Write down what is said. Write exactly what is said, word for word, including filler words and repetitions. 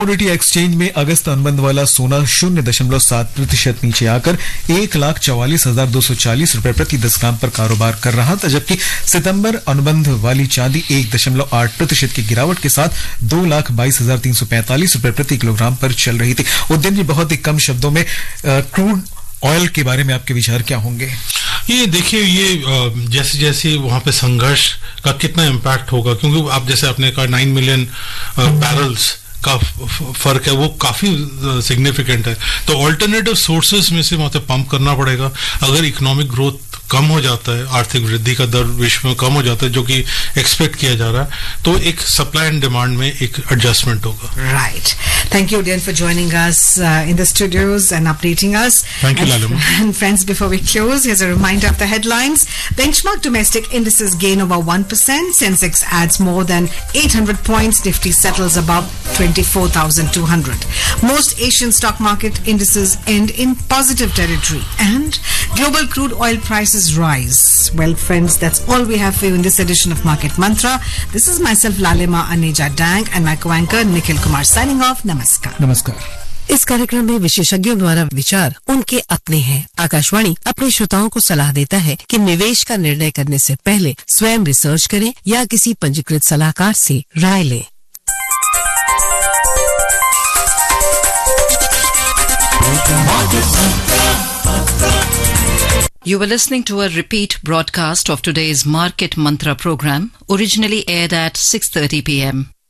Commodity exchange में अगस्त अनुबंध वाला सोना शून्य दशमलव सात प्रतिशत नीचे आकर एक लाख चौवालीस हजार दो सौ चालीस रुपए प्रति दस ग्राम पर कारोबार कर रहा था, जबकि सितंबर अनुबंध वाली चांदी एक दशमलव आठ प्रतिशत की गिरावट के साथ दो लाख बाईस हजार तीन सौ पैंतालीस रुपए प्रति किलोग्राम पर चल रही थी। उद्यम जी, बहुत ही कम शब्दों में क्रूड ऑयल के बारे में आपके विचार क्या होंगे? ये देखिए, ये जैसे जैसे वहां पे संघर्ष का कितना इम्पैक्ट होगा, क्योंकि आप जैसे आपने कहा नाइन मिलियन बैरल्स का फर्क है, वो काफी सिग्निफिकेंट है। तो ऑल्टरनेटिव सोर्सेज में से वहां से पंप करना पड़ेगा। अगर इकोनॉमिक ग्रोथ कम हो जाता है, आर्थिक वृद्धि का दर विश्व में कम हो जाता है, जो कि एक्सपेक्ट किया जा रहा है, तो एक सप्लाई एंड डिमांड में एक एडजस्टमेंट होगा। Right, thank you Udyan for joining us uh, in the studios and updating us. Thank you, Lalima. And friends, before we close, here's a reminder of the headlines. Benchmark domestic indices gain over one percent. Sensex adds more than eight hundred points. Nifty settles above twenty-four thousand two hundred. Most Asian stock market indices end in positive territory. And global crude oil prices rise. Well, friends, that's all we have for you in this edition of Market Mantra. This is myself, Lalima Aneja Dang, and my co-anchor, Nikhil Kumar, signing off. Namaskar. नमस्कार। इस कार्यक्रम में विशेषज्ञों द्वारा विचार उनके अपने हैं। आकाशवाणी अपने श्रोताओं को सलाह देता है कि निवेश का निर्णय करने से पहले स्वयं रिसर्च करें या किसी पंजीकृत सलाहकार से राय लें। You were listening to a repeat broadcast of today's Market Mantra program, originally aired at six thirty p m